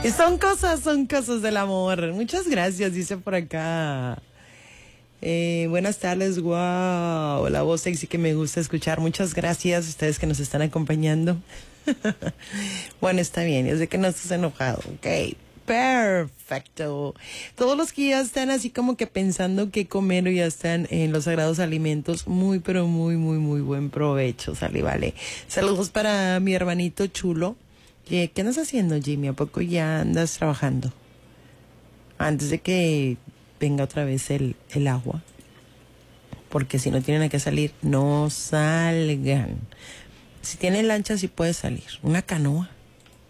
Y son cosas del amor. Muchas gracias, dice por acá. Buenas tardes, wow. La voz sexy que me gusta escuchar. Muchas gracias a ustedes que nos están acompañando. Bueno, está bien, yo sé que no estás enojado, ok. Perfecto. Todos los que ya están así como que pensando qué comer o ya están en los sagrados alimentos, muy, pero muy, muy, muy buen provecho, sale, vale. Saludos para mi hermanito chulo. ¿Qué andas haciendo, Jimmy? ¿A poco ya andas trabajando? Antes de que venga otra vez el agua. Porque si no tienen a qué salir, no salgan. Si tienen lancha, sí puede salir. Una canoa.